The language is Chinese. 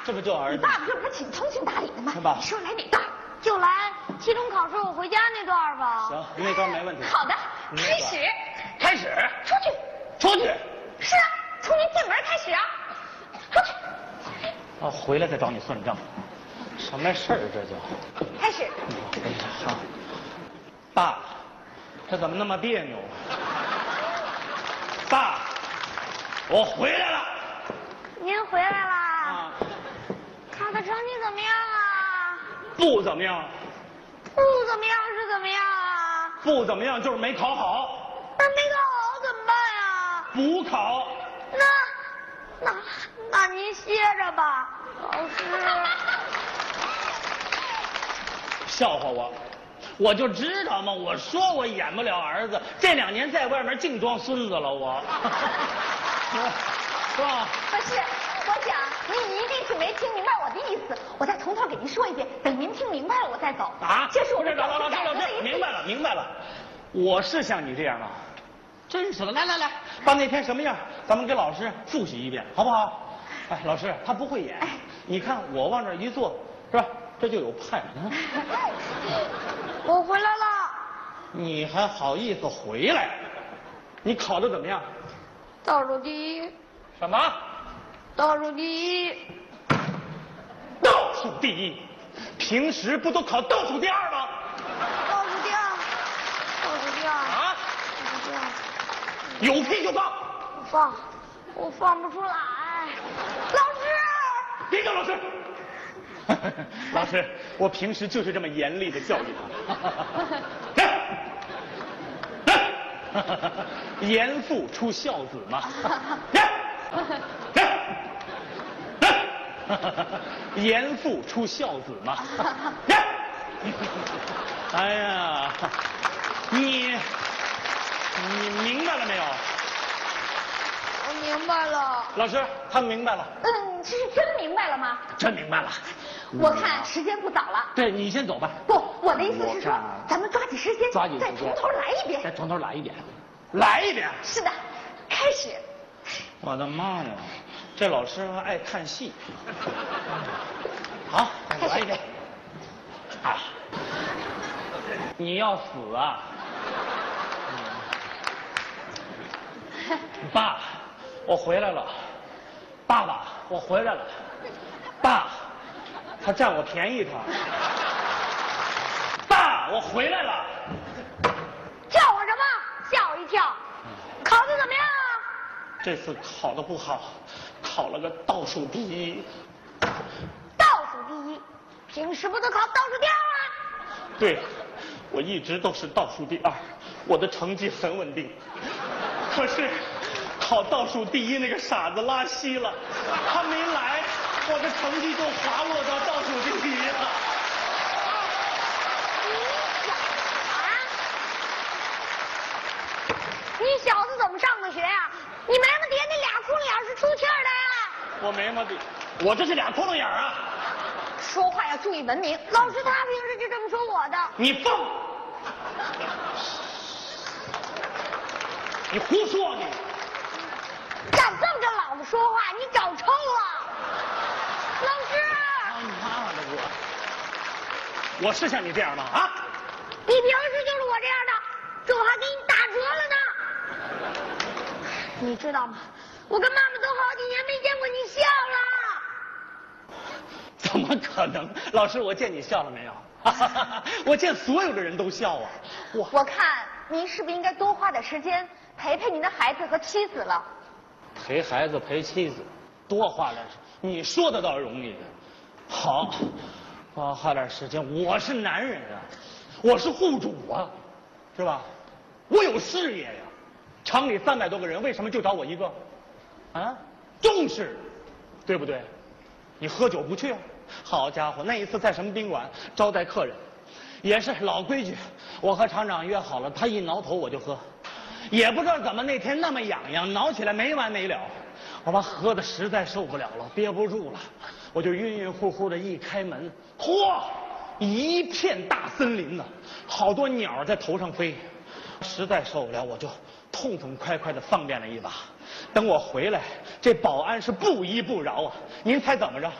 这不就儿子？ 你爸爸这不是挺通情达理的吗？ 是吧？ 你说来哪段？ 就来期中考试我回家那段吧。 行，那段没问题。 好的，开始。 开始。 出去。 出去。 是啊，从你进门开始啊。出去。 啊，回来再找你算账。什么事儿这叫？ 开始。 哎呀，好。爸，这怎么那么别扭？爸，我回来了。 您回来啦？ 啊， 考的成绩怎么样啊？ 不怎么样。 不怎么样是怎么样啊？ 不怎么样就是没考好。 那没考好怎么办呀？ 补考。 那您歇着吧，老师。 笑话我，我就知道嘛，我说我演不了儿子，这2年在外面净装孙子了，我，是吧？ 不是，我想您一定是没听明白我的意思，我再从头给您说一遍，等您听明白了我再走。 啊， 这是我的老师，明白了，明白了，我是像你这样啊，真是的，来，把那天什么样，咱们给老师复习一遍，好不好？哎，老师他不会演，你看我往这一坐，是吧？这就有派。 我回来了。 你还好意思回来？你考得怎么样？ 倒数第一。 什么？ 倒数第一。 倒数第一？平时不都考倒数第2吗？ 倒数第2。倒数第2。 啊？ 倒数第2。 有屁就放。 我放不出来。老师。 别叫老师。老师，我平时就是这么严厉的教育他。严父出孝子嘛。严父出孝子嘛。哎呀，你明白了没有？ 我明白了。 老师，他明白了。 这是真明白了吗？ 真明白了。 我看时间不早了。 对，你先走吧。 不，我的意思是说，咱们抓紧时间，再从头来一遍。 再从头来一遍。来一遍。 是的，开始。 我的妈呀，这老师还爱看戏。好，来一遍。啊，你要死啊！爸，我回来了。爸爸，我回来了。爸，他占我便宜他。爸，我回来了。 叫我什么？吓我一跳。考得怎么样啊？ 这次考得不好，考了个倒数第一。 倒数第一，平时不都考倒数第2吗？ 对，我一直都是倒数第2，我的成绩很稳定。可是考倒数第一那个傻子拉稀了，他没来，我的成绩就滑落到倒数第一了。 你小子怎么上的学呀？你眉毛底下那俩窟窿眼是出气儿的呀？ 我眉毛底，我这是俩窟窿眼啊！ 说话要注意文明。 老师他平时就这么说我的。 你放！你胡说你！ 敢这么跟老子说话，你找抽了！老师！ 他妈的我是像你这样吗？啊？ 你平时就是我这样的，这我还给你打折了呢。你知道吗？我跟妈妈都好几年没见过你笑了。 怎么可能？老师，我见你笑了没有？我见所有的人都笑啊！ 我看您是不是应该多花点时间陪陪您的孩子和妻子了？ 陪孩子陪妻子，多花点，你说的倒容易。好，多花点时间。我是男人啊，我是户主啊，是吧？我有事业呀。厂里300多个人，为什么就找我一个？啊，重视，对不对？你喝酒不去啊？好家伙，那一次在什么宾馆招待客人，也是老规矩，我和厂长约好了，他一挠头我就喝，也不知道怎么那天那么痒痒，挠起来没完没了，我把喝的实在受不了了，憋不住了，我就晕晕乎乎的一开门，嚯，一片大森林呢，好多鸟在头上飞，实在受不了，我就痛痛快快的方便了一把。等我回来，这保安是不依不饶啊！您猜怎么着？